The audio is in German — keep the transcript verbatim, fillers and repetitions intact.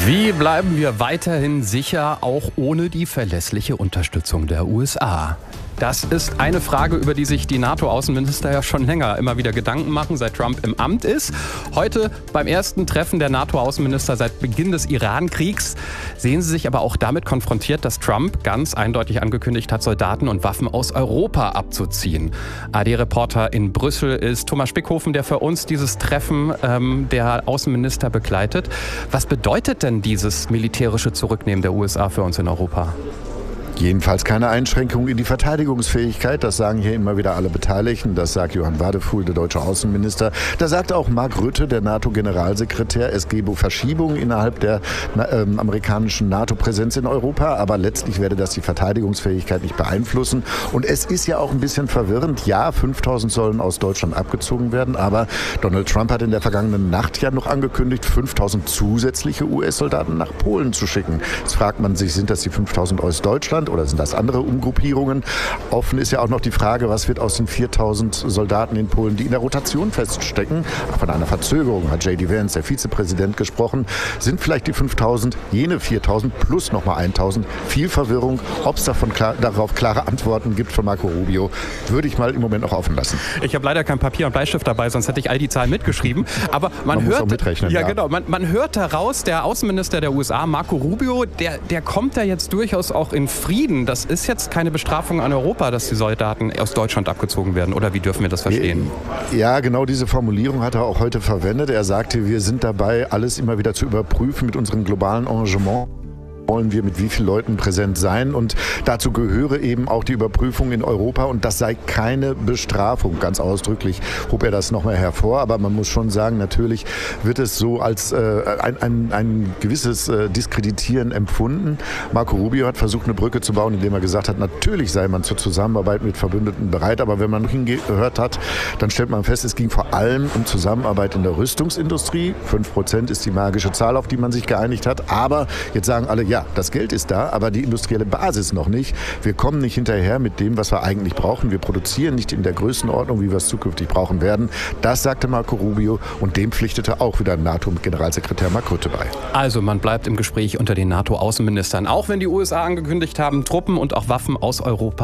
Wie bleiben wir weiterhin sicher, auch ohne die verlässliche Unterstützung der U S A? Das ist eine Frage, über die sich die NATO-Außenminister ja schon länger immer wieder Gedanken machen, seit Trump im Amt ist. Heute beim ersten Treffen der NATO-Außenminister seit Beginn des Iran-Kriegs sehen sie sich aber auch damit konfrontiert, dass Trump ganz eindeutig angekündigt hat, Soldaten und Waffen aus Europa abzuziehen. A D-Reporter in Brüssel ist Thomas Spickhofen, der für uns dieses Treffen ähm, der Außenminister begleitet. Was bedeutet denn dieses militärische Zurücknehmen der U S A für uns in Europa? Jedenfalls keine Einschränkung in die Verteidigungsfähigkeit. Das sagen hier immer wieder alle Beteiligten. Das sagt Johann Wadefuhl, der deutsche Außenminister. Da sagt auch Mark Rutte, der NATO-Generalsekretär, es gebe Verschiebungen innerhalb der äh, amerikanischen NATO-Präsenz in Europa. Aber letztlich werde das die Verteidigungsfähigkeit nicht beeinflussen. Und es ist ja auch ein bisschen verwirrend. Ja, fünftausend sollen aus Deutschland abgezogen werden. Aber Donald Trump hat in der vergangenen Nacht ja noch angekündigt, fünftausend zusätzliche U S-Soldaten nach Polen zu schicken. Jetzt fragt man sich, sind das die fünftausend aus Deutschland? Oder sind das andere Umgruppierungen? Offen ist ja auch noch die Frage, was wird aus den viertausend Soldaten in Polen, die in der Rotation feststecken? Von einer Verzögerung hat J D Vance, der Vizepräsident, gesprochen. Sind vielleicht die fünftausend jene viertausend plus nochmal eintausend? Viel Verwirrung. Ob es davon klar, darauf klare Antworten gibt von Marco Rubio, würde ich mal im Moment noch offen lassen. Ich habe leider kein Papier und Bleistift dabei, sonst hätte ich all die Zahlen mitgeschrieben. Aber man, man hört, muss auch mitrechnen, ja, ja. Genau, man, man hört daraus, der Außenminister der U S A, Marco Rubio, der, der kommt da jetzt durchaus auch in Frieden. Das ist jetzt keine Bestrafung an Europa, dass die Soldaten aus Deutschland abgezogen werden. Oder wie dürfen wir das verstehen? Ja, genau diese Formulierung hat er auch heute verwendet. Er sagte, wir sind dabei, alles immer wieder zu überprüfen mit unserem globalen Engagement. Wollen wir mit wie vielen Leuten präsent sein? Und dazu gehöre eben auch die Überprüfung in Europa. Und das sei keine Bestrafung. Ganz ausdrücklich hob er das nochmal hervor. Aber man muss schon sagen, natürlich wird es so als äh, ein, ein, ein gewisses äh, Diskreditieren empfunden. Marco Rubio hat versucht, eine Brücke zu bauen, indem er gesagt hat, natürlich sei man zur Zusammenarbeit mit Verbündeten bereit. Aber wenn man hingehört hat, dann stellt man fest, es ging vor allem um Zusammenarbeit in der Rüstungsindustrie. Fünf Prozent ist die magische Zahl, auf die man sich geeinigt hat. Aber jetzt sagen alle, ja, Ja, das Geld ist da, aber die industrielle Basis noch nicht. Wir kommen nicht hinterher mit dem, was wir eigentlich brauchen. Wir produzieren nicht in der Größenordnung, wie wir es zukünftig brauchen werden. Das sagte Marco Rubio und dem pflichtete auch wieder NATO-Generalsekretär Mark Rutte bei. Also man bleibt im Gespräch unter den NATO-Außenministern, auch wenn die U S A angekündigt haben, Truppen und auch Waffen aus Europa